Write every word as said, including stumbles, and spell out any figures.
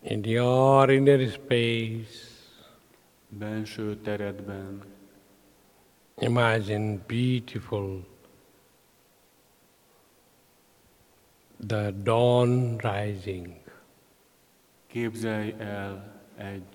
In the ordinary space, benső teredben imagine beautiful the dawn rising. képzelj el egy